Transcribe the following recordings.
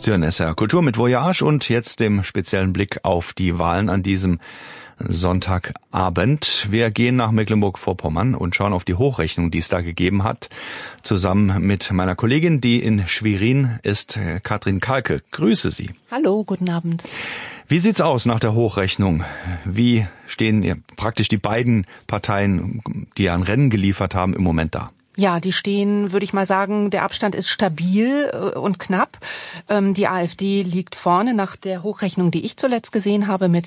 Sie hören SR Kultur mit Voyage und jetzt dem speziellen Blick auf die Wahlen an diesem Sonntagabend. Wir gehen nach Mecklenburg-Vorpommern und schauen auf die Hochrechnung, die es da gegeben hat. Zusammen mit meiner Kollegin, die in Schwerin ist, Katrin Kalke. Grüße Sie. Hallo, guten Abend. Wie sieht's aus nach der Hochrechnung? Wie stehen praktisch die beiden Parteien, die ein Rennen geliefert haben, im Moment da? Ja, die stehen, würde ich mal sagen, der Abstand ist stabil und knapp. Die AfD liegt vorne nach der Hochrechnung, die ich zuletzt gesehen habe, mit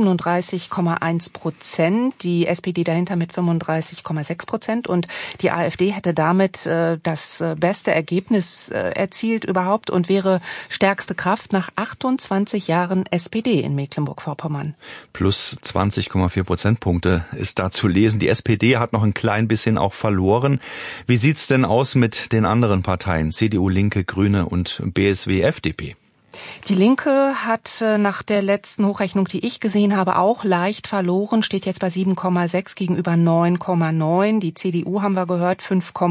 37,1%. Die SPD dahinter mit 35,6%. Und die AfD hätte damit das beste Ergebnis erzielt überhaupt und wäre stärkste Kraft nach 28 Jahren SPD in Mecklenburg-Vorpommern. Plus 20,4 Prozentpunkte ist da zu lesen. Die SPD hat noch ein klein bisschen auch verloren. Wie sieht's denn aus mit den anderen Parteien, CDU, Linke, Grüne und BSW, FDP? Die Linke hat nach der letzten Hochrechnung, die ich gesehen habe, auch leicht verloren, steht jetzt bei 7,6 gegenüber 9,9. Die CDU haben wir gehört,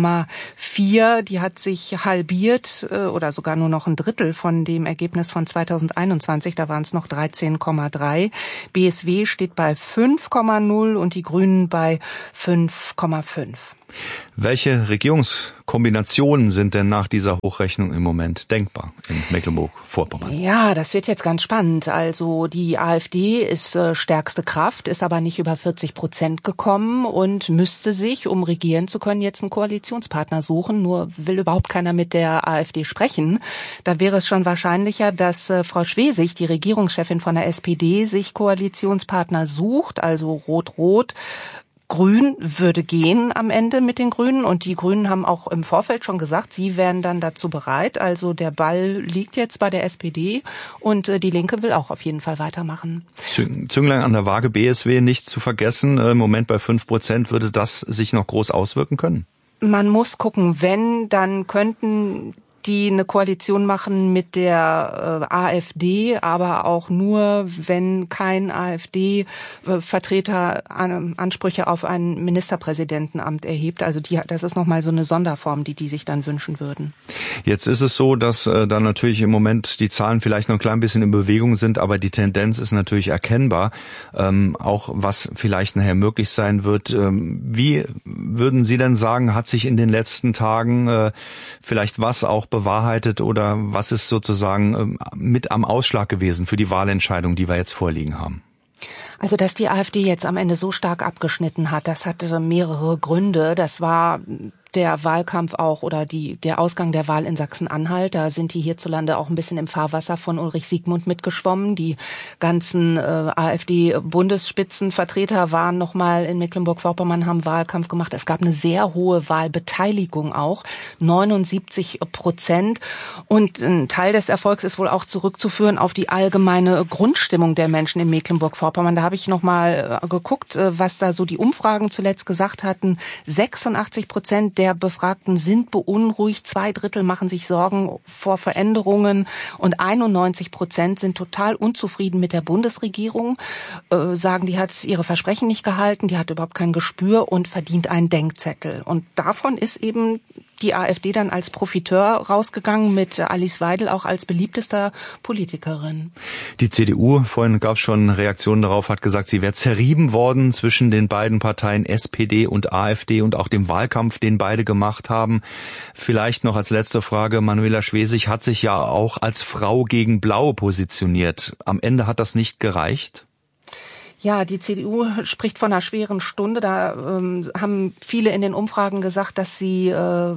5,4. Die hat sich halbiert oder sogar nur noch ein Drittel von dem Ergebnis von 2021. Da waren es noch 13,3. BSW steht bei 5,0 und die Grünen bei 5,5. Welche Regierungskombinationen sind denn nach dieser Hochrechnung im Moment denkbar in Mecklenburg-Vorpommern? Ja, das wird jetzt ganz spannend. Also die AfD ist stärkste Kraft, ist aber nicht über 40% gekommen und müsste sich, um regieren zu können, jetzt einen Koalitionspartner suchen. Nur will überhaupt keiner mit der AfD sprechen. Da wäre es schon wahrscheinlicher, dass Frau Schwesig, die Regierungschefin von der SPD, sich Koalitionspartner sucht, also Rot-Rot. Grün würde gehen am Ende mit den Grünen und die Grünen haben auch im Vorfeld schon gesagt, sie wären dann dazu bereit. Also der Ball liegt jetzt bei der SPD und die Linke will auch auf jeden Fall weitermachen. Zünglein an der Waage, BSW nicht zu vergessen. Im Moment bei 5%, würde das sich noch groß auswirken können? Man muss gucken, wenn, dann könnten die eine Koalition machen mit der AfD, aber auch nur, wenn kein AfD-Vertreter Ansprüche auf ein Ministerpräsidentenamt erhebt. Also das ist nochmal so eine Sonderform, die sich dann wünschen würden. Jetzt ist es so, dass dann natürlich im Moment die Zahlen vielleicht noch ein klein bisschen in Bewegung sind, aber die Tendenz ist natürlich erkennbar. Auch was vielleicht nachher möglich sein wird. Wie würden Sie denn sagen, hat sich in den letzten Tagen vielleicht was auch bewahrheitet oder was ist sozusagen mit am Ausschlag gewesen für die Wahlentscheidung, die wir jetzt vorliegen haben? Also, dass die AfD jetzt am Ende so stark abgeschnitten hat, das hatte mehrere Gründe. Das war der Wahlkampf auch oder der Ausgang der Wahl in Sachsen-Anhalt. Da sind die hierzulande auch ein bisschen im Fahrwasser von Ulrich Siegmund mitgeschwommen. Die ganzen AfD-Bundesspitzenvertreter waren nochmal in Mecklenburg-Vorpommern, haben Wahlkampf gemacht. Es gab eine sehr hohe Wahlbeteiligung auch, 79%. Und ein Teil des Erfolgs ist wohl auch zurückzuführen auf die allgemeine Grundstimmung der Menschen in Mecklenburg-Vorpommern. Da habe ich nochmal geguckt, was da so die Umfragen zuletzt gesagt hatten. 86% der Befragten sind beunruhigt, 2/3 machen sich Sorgen vor Veränderungen und 91% sind total unzufrieden mit der Bundesregierung, sagen, die hat ihre Versprechen nicht gehalten, die hat überhaupt kein Gespür und verdient einen Denkzettel. Und davon ist eben die AfD dann als Profiteur rausgegangen, mit Alice Weidel auch als beliebtester Politikerin. Die CDU, vorhin gab es schon Reaktionen darauf, hat gesagt, sie wäre zerrieben worden zwischen den beiden Parteien SPD und AfD und auch dem Wahlkampf, den beide gemacht haben. Vielleicht noch als letzte Frage, Manuela Schwesig hat sich ja auch als Frau gegen Blau positioniert. Am Ende hat das nicht gereicht? Ja, die CDU spricht von einer schweren Stunde. Da haben viele in den Umfragen gesagt, dass Herr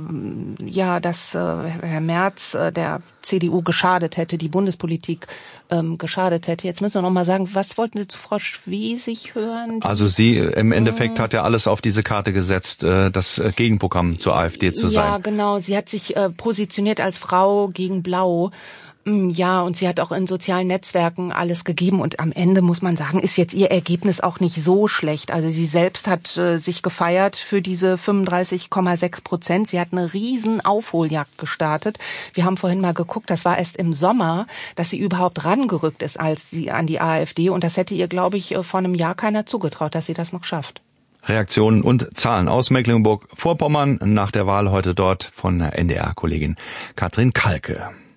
Merz der CDU geschadet hätte, die Bundespolitik geschadet hätte. Jetzt müssen wir noch mal sagen, was wollten Sie zu Frau Schwesig hören? Also sie im Endeffekt hat ja alles auf diese Karte gesetzt, das Gegenprogramm zur AfD zu sein. Ja, genau. Sie hat sich positioniert als Frau gegen Blau. Ja, und sie hat auch in sozialen Netzwerken alles gegeben und am Ende, muss man sagen, ist jetzt ihr Ergebnis auch nicht so schlecht. Also sie selbst hat sich gefeiert für diese 35,6%. Sie hat eine riesen Aufholjagd gestartet. Wir haben vorhin mal geguckt, das war erst im Sommer, dass sie überhaupt rangerückt ist als sie an die AfD und das hätte ihr, glaube ich, vor einem Jahr keiner zugetraut, dass sie das noch schafft. Reaktionen und Zahlen aus Mecklenburg-Vorpommern nach der Wahl heute dort von NDR-Kollegin Katrin Kalke.